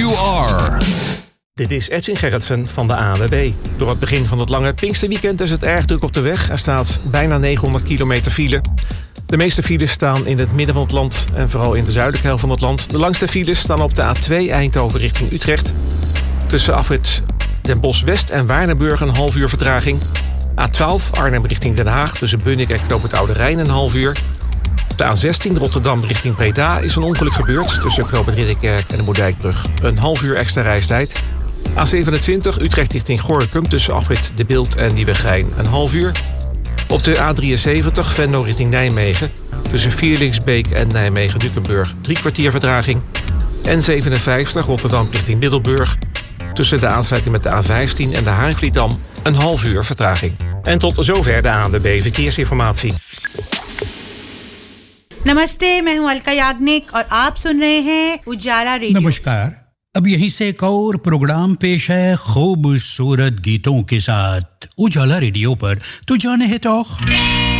you are. Dit is Edwin Gerritsen van de ANWB. Door het begin van het lange Pinksterweekend is het erg druk op de weg. Er staat bijna 900 kilometer file. De meeste files staan in het midden van het land en vooral in de zuidelijke helft van het land. De langste files staan op de A2 Eindhoven richting Utrecht. Tussen afrit Den Bosch West en Waardenburg een half uur vertraging. A12 Arnhem richting Den Haag tussen Bunnik en Knoop het Oude Rijn een half uur. Op de A16 Rotterdam richting Breda is een ongeluk gebeurd. Tussen Knoop het Ridderkerk en de Moerdijkbrug een half uur extra reistijd. A27 Utrecht richting Gorinchem tussen afrit De Bilt en Nieuwegein een half uur. Op de A73 Venlo richting Nijmegen tussen Vierlingsbeek en Nijmegen-Dukenburg 3 kwartier vertraging. N57 Rotterdam richting Middelburg tussen de aansluiting met de A15 en de Haringvlietdam een half uur vertraging. En tot zover de ANWB Verkeersinformatie. नमस्ते, मैं हूं अलका याग्निक और आप सुन रहे हैं उजाला रेडियो। नमस्कार। अब यहीं से एक और प्रोग्राम पेश है खूबसूरत गीतों के साथ उजाला रेडियो पर। तो जाने है तो